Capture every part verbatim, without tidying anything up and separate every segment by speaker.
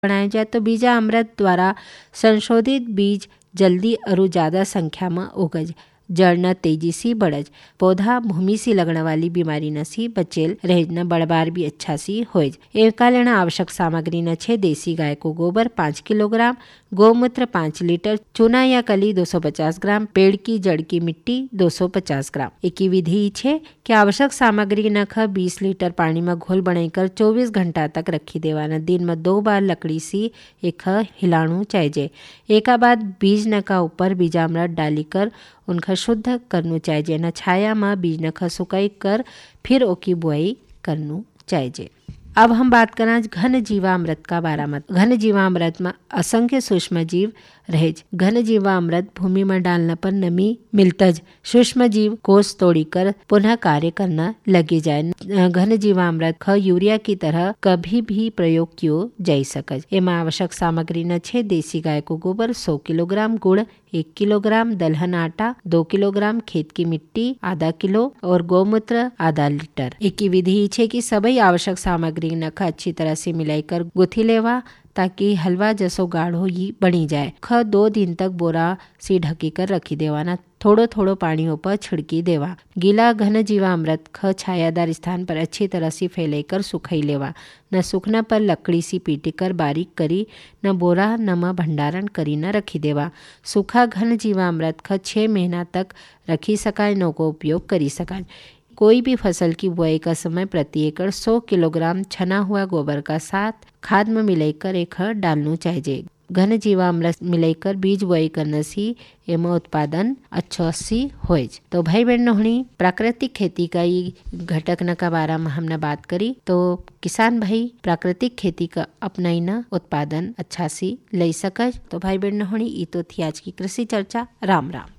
Speaker 1: बनाया जाए तो बीजा अमृत द्वारा संशोधित बीज जल्दी और ज़्यादा संख्या में उगज, जड़ न तेजी से बढ़ज, पौधा भूमि से लगने वाली बीमारी न सी बचेल रहेज न बड़बार भी अच्छा सी होज। एका लेना आवश्यक सामग्री न छे देसी गाय को गोबर पाँच किलोग्राम, गोमूत्र पाँच लीटर, चूना या कली दो सौ पचास ग्राम, पेड़ की जड़ की मिट्टी दो सौ पचास ग्राम। एक ही विधि छे कि आवश्यक सामग्री न ख बीस लीटर पानी में घोल बनाकर चौबीस घंटा तक रखी देवाना। दिन में दो बार लकड़ी सी एक हिलाणु चाहिए। एका बाद बीज न का ऊपर बीजामृत डाली कर उनका शुद्ध करनु चाहिए न छाया में बीज न सुकाई कर फिर ओकी बुआई करनु चाहिए। अब हम बात करना घन जीवामृत का बारे में। घन जीवामृत में असंख्य सूक्ष्म जीव रहेज। घन जीवामृत भूमि में डालने पर नमी मिलतज सूक्ष्म जीव कोष तोड़ी कर पुनः कार्य करना लगे जाए। घन जीवामृत ख यूरिया की तरह कभी भी प्रयोग कियो जा सकज। एमा आवश्यक सामग्री न छे देसी गाय को गोबर सौ किलोग्राम, गुड़ एक किलोग्राम, दलहन आटा दो किलोग्राम, खेत की मिट्टी आधा किलो और गौमूत्र आधा लीटर। एक ही विधि छे कि सभी आवश्यक सामग्री न ख अच्छी तरह से मिलाकर गुथी लेवा ताकि हलवा जसो गाढ़ो ही बनी जाए। ख दो दिन तक बोरा से ढकी कर रखी देवाना। थोड़ो थोड़ो पानी ऊपर छिड़की देवा। गीला घन जीवामृत ख छायादार स्थान पर अच्छी तरह से फैलाकर सुखाई लेवा। न सूखने पर लकड़ी सी पीटी कर बारीक करी न बोरा नमा भंडारण करी न रखी देवा। सूखा घन जीवामृत ख छः महीना तक रखी सकाय नो को उपयोग करी सकाय। कोई भी फसल की बुआई का समय प्रति एकड़ सौ किलोग्राम छना हुआ गोबर का साथ खाद में मिलाकर एक डालनु चाहिए। घन जीवामृत मिलाकर बीज बुआई करने से एम उत्पादन अच्छा सी होए। तो भाई बहन नोहनी प्राकृतिक खेती का ये घटक न का बारे में हमने बात करी। तो किसान भाई प्राकृतिक खेती का अपनाइना उत्पादन अच्छा सी ले सकज। तो भाई बहन नोहनी ये तो थी आज की कृषि चर्चा। राम राम।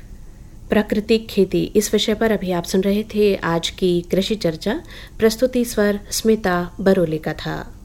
Speaker 2: प्राकृतिक खेती इस विषय पर अभी आप सुन रहे थे आज की कृषि चर्चा। प्रस्तुति स्वर स्मिता बरोले का था।